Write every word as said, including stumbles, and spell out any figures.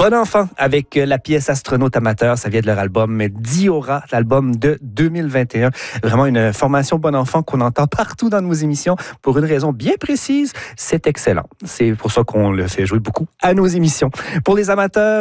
Bon enfant avec la pièce Astronaute amateur, ça vient de leur album Diora, l'album de deux mille vingt et un. Vraiment une formation bon enfant qu'on entend partout dans nos émissions pour une raison bien précise, c'est excellent. C'est pour ça qu'on le fait jouer beaucoup à nos émissions. Pour les amateurs